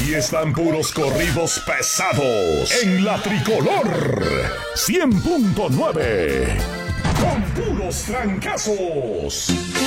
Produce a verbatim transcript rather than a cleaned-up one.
Aquí están puros corridos pesados en la tricolor cien punto nueve. Con puros trancazos.